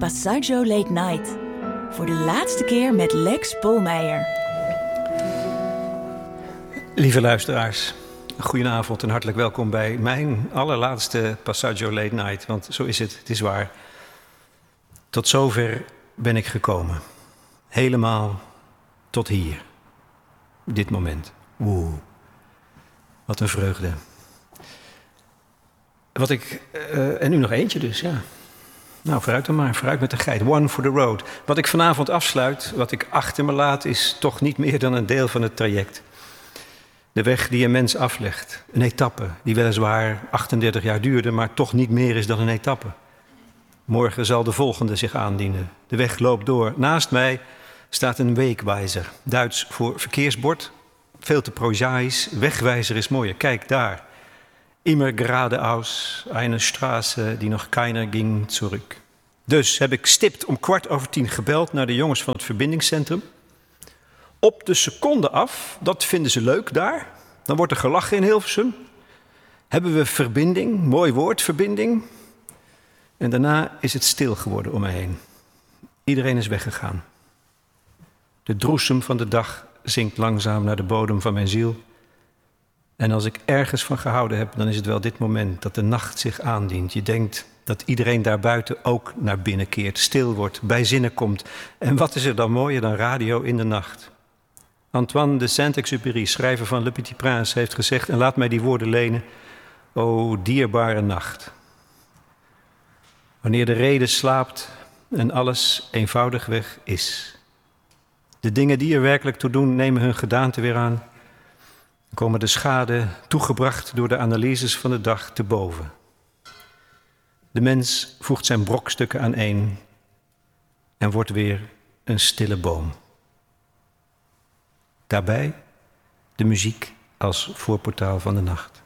Passaggio Late Night. Voor de laatste keer met Lex Bolmeijer. Lieve luisteraars, goedenavond en hartelijk welkom bij mijn allerlaatste Passaggio Late Night. Want zo is het is waar. Tot zover ben ik gekomen. Helemaal tot hier. Dit moment. Wat een vreugde. En nu nog eentje dus, ja. Nou, vooruit dan maar. Vooruit met de geit. One for the road. Wat ik vanavond afsluit, wat ik achter me laat, is toch niet meer dan een deel van het traject. De weg die een mens aflegt. Een etappe die weliswaar 38 jaar duurde, maar toch niet meer is dan een etappe. Morgen zal de volgende zich aandienen. De weg loopt door. Naast mij staat een Wegweiser. Duits voor verkeersbord. Veel te prozaïs. Wegwijzer is mooier. Kijk daar. Immer geradeaus. Eine Straße die noch keiner ging zurück. Dus heb ik stipt om 10:15 gebeld naar de jongens van het verbindingscentrum. Op de seconde af, dat vinden ze leuk daar. Dan wordt er gelachen in Hilversum. Hebben we verbinding, mooi woord, verbinding. En daarna is het stil geworden om me heen. Iedereen is weggegaan. De droesem van de dag zinkt langzaam naar de bodem van mijn ziel. En als ik ergens van gehouden heb, dan is het wel dit moment dat de nacht zich aandient. Je denkt dat iedereen daarbuiten ook naar binnen keert, stil wordt, bij zinnen komt. En wat is er dan mooier dan radio in de nacht? Antoine de Saint-Exupéry, schrijver van Le Petit Prince, heeft gezegd, en laat mij die woorden lenen: o dierbare nacht. Wanneer de rede slaapt en alles eenvoudigweg is. De dingen die er werkelijk toe doen, nemen hun gedaante weer aan. Komen de schade, toegebracht door de analyses van de dag, te boven. De mens voegt zijn brokstukken aaneen en wordt weer een stille boom. Daarbij de muziek als voorportaal van de nacht.